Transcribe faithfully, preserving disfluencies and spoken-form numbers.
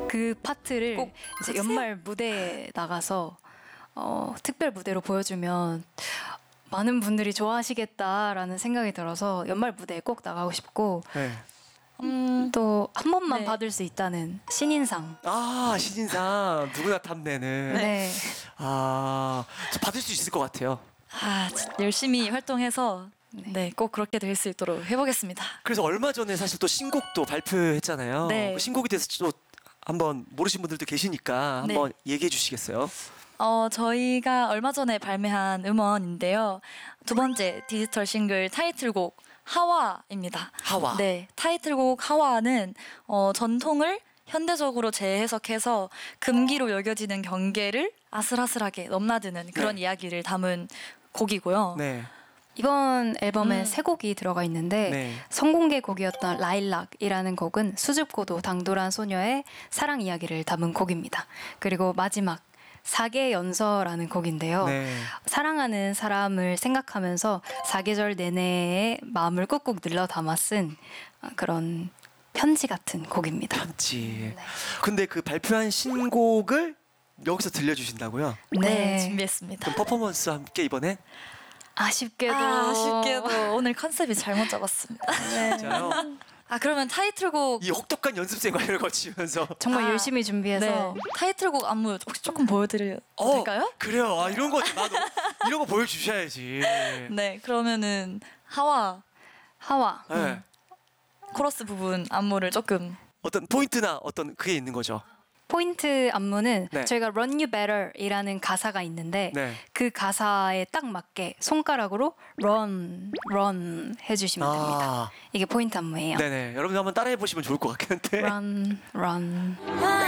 그 파트를 꼭 이제 해주세요. 연말 무대에 나가서 어, 특별 무대로 보여주면 많은 분들이 좋아하시겠다라는 생각이 들어서 연말 무대에 꼭 나가고 싶고 네. 음, 또 한 번만 네. 받을 수 있다는 신인상. 아, 신인상 누구나 탐내는. 네. 아, 저 받을 수 있을 것 같아요. 아, 진짜 열심히 활동해서 네, 꼭 그렇게 될 수 있도록 해보겠습니다. 그래서 얼마 전에 사실 또 신곡도 발표했잖아요. 네. 그 신곡에 대해서 또 한번 모르신 분들도 계시니까 네. 한번 얘기해 주시겠어요? 어, 저희가 얼마 전에 발매한 음원인데요. 두 번째 디지털 싱글 타이틀곡 하와입니다. 하와. 네, 타이틀곡 하와는 어, 전통을 현대적으로 재해석해서 금기로 여겨지는 경계를 아슬아슬하게 넘나드는 그런 네. 이야기를 담은 곡이고요. 네. 이번 앨범에 음. 세 곡이 들어가 있는데 네. 선공개 곡이었던 라일락이라는 곡은 수줍고도 당돌한 소녀의 사랑 이야기를 담은 곡입니다. 그리고 마지막 사계 연서라는 곡인데요. 네. 사랑하는 사람을 생각하면서 사계절 내내의 마음을 꾹꾹 눌러 담아 쓴 그런 편지 같은 곡입니다. 편지. 네. 근데 그 발표한 신곡을 여기서 들려주신다고요? 네, 준비했습니다. 그럼 퍼포먼스와 함께 이번에? 아쉽게도 아, 아쉽게도 오늘 컨셉이 잘못 잡았습니다. 네. 진짜요? 아, 그러면 타이틀곡 이 혹독한 연습 생활을 거치면서 정말 아, 열심히 준비해서 네. 타이틀곡 안무 혹시 조금 보여드려도 어, 될까요? 그래요. 아, 이런 거 나도 이런 거 보여주셔야지. 네, 그러면은 하와 하와 네. 코러스 부분 안무를 조금 어떤 포인트나 어떤 그게 있는 거죠. 포인트 안무는 네. 저희가 Run You Better이라는 가사가 있는데 네. 그 가사에 딱 맞게 손가락으로 Run, Run 해주시면 아. 됩니다. 이게 포인트 안무예요. 네네. 여러분 한번 따라해 보시면 좋을 것 같긴 한데. Run, Run. 아,